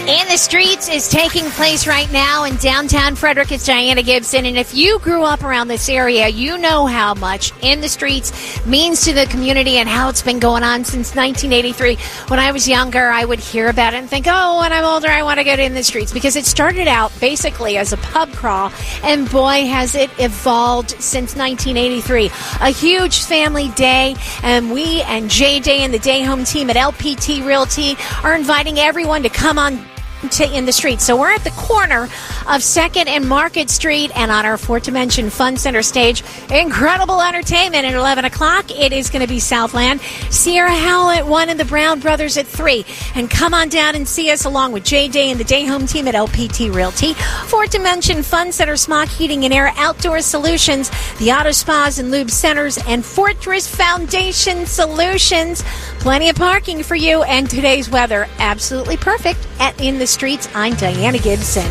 In the Streets is taking place right now in downtown Frederick. It's Diana Gibson. And if you grew up around this area, you know how much In the Streets means to the community and how it's been going on since 1983. When I was younger, I would hear about it and think, oh, when I'm older, I want to go to In the Streets, because it started out basically as a pub crawl. And boy, has it evolved since 1983. A huge family day. And we and J Day and the Day Home team at LPT Realty are inviting everyone to come on to In the Streets. So we're at the corner of 2nd and Market Street, and on our Fourth Dimension Fun Center stage, incredible entertainment at 11 o'clock. It is going to be Southland. Sierra Howell at 1 and the Brown Brothers at 3. And come on down and see us along with J Day and the Day Home team at LPT Realty, Fourth Dimension Fun Center, Smock Heating and Air Outdoor Solutions, the Auto Spas and Lube Centers, and Fortress Foundation Solutions. Plenty of parking for you, and today's weather absolutely perfect at In the Streets. I'm Diana Gibson.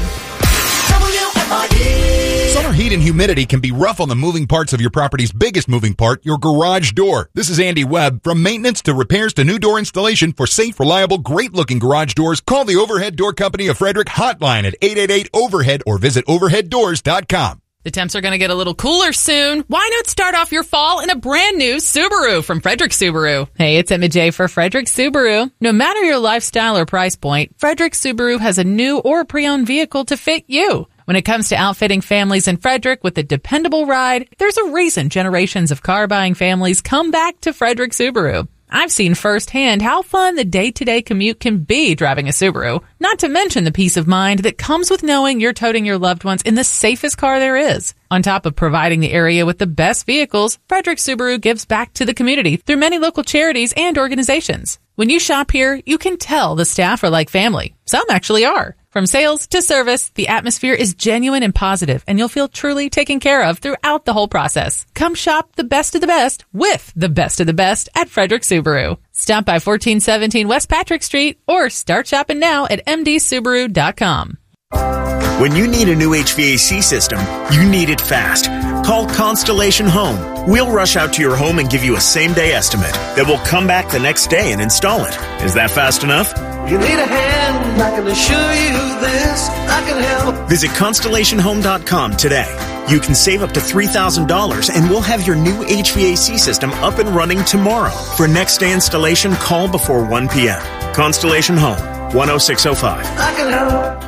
Summer heat and humidity can be rough on the moving parts of your property's biggest moving part, your garage door. This is Andy Webb. From maintenance to repairs to new door installation, for safe, reliable, great-looking garage doors, call the Overhead Door Company of Frederick hotline at 888-OVERHEAD or visit overheaddoors.com. The temps are going to get a little cooler soon. Why not start off your fall in a brand new Subaru from Frederick Subaru? Hey, it's Emma J for Frederick Subaru. No matter your lifestyle or price point, Frederick Subaru has a new or pre-owned vehicle to fit you. When it comes to outfitting families in Frederick with a dependable ride, there's a reason generations of car-buying families come back to Frederick Subaru. I've seen firsthand how fun the day-to-day commute can be driving a Subaru, not to mention the peace of mind that comes with knowing you're toting your loved ones in the safest car there is. On top of providing the area with the best vehicles, Frederick Subaru gives back to the community through many local charities and organizations. When you shop here, you can tell the staff are like family. Some actually are. From sales to service, the atmosphere is genuine and positive, and you'll feel truly taken care of throughout the whole process. Come shop the best of the best with the best of the best at Frederick Subaru. Stop by 1417 West Patrick Street or start shopping now at mdsubaru.com. When you need a new HVAC system, you need it fast. Call Constellation Home. We'll rush out to your home and give you a same-day estimate that will come back the next day and install it. Is that fast enough? You need a hand, I can assure you this, I can help. Visit ConstellationHome.com today. You can save up to $3,000 and we'll have your new HVAC system up and running tomorrow. For next day installation, call before 1 p.m. Constellation Home, 10605. I can help.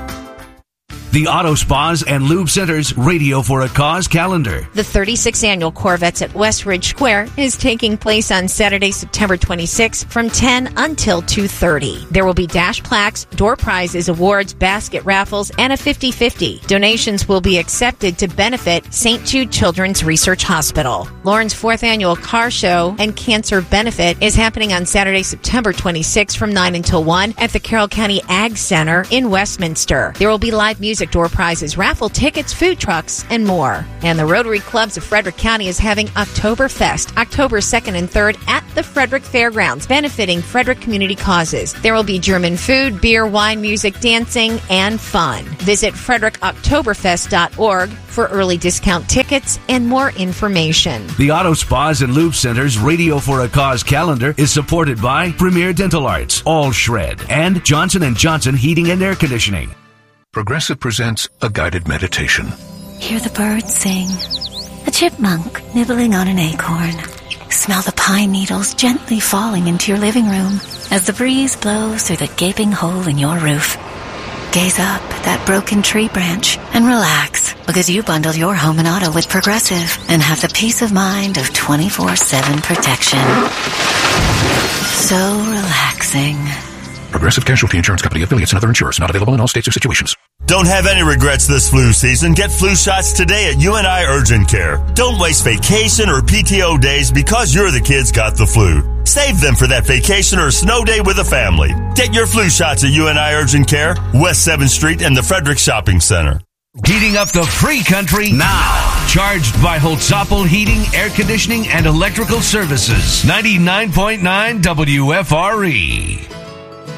The Auto Spas and Lube Centers Radio for a Cause calendar. The 36th Annual Corvettes at Westridge Square is taking place on Saturday, September 26th from 10 until 2:30. There will be dash plaques, door prizes, awards, basket raffles, and a 50-50. Donations will be accepted to benefit St. Jude Children's Research Hospital. Lauren's 4th Annual Car Show and Cancer Benefit is happening on Saturday, September 26th from 9 until 1 at the Carroll County Ag Center in Westminster. There will be live music, door prizes, raffle tickets, food trucks, and more. And the Rotary Clubs of Frederick County is having Oktoberfest, October 2nd and 3rd at the Frederick Fairgrounds, benefiting Frederick community causes. There will be German food, beer, wine, music, dancing, and fun. Visit frederickoktoberfest.org for early discount tickets and more information. The Auto Spas and Lube Centers Radio for a Cause calendar is supported by Premier Dental Arts, All Shred, and Johnson & Johnson Heating and Air Conditioning. Progressive presents a guided meditation. Hear the birds sing, a chipmunk nibbling on an acorn. Smell the pine needles gently falling into your living room as the breeze blows through the gaping hole in your roof. Gaze up at that broken tree branch and relax, because you bundle your home and auto with Progressive and have the peace of mind of 24/7 protection. So relaxing. Progressive Casualty Insurance Company, affiliates, and other insurers. Not available in all states or situations. Don't have any regrets this flu season. Get flu shots today at UNI Urgent Care. Don't waste vacation or PTO days because your kids got the flu. Save them for that vacation or snow day with a family. Get your flu shots at UNI Urgent Care, West 7th Street, and the Frederick Shopping Center. Heating up the free country now. Charged by Holtzapfel Heating, Air Conditioning, and Electrical Services. 99.9 WFRE.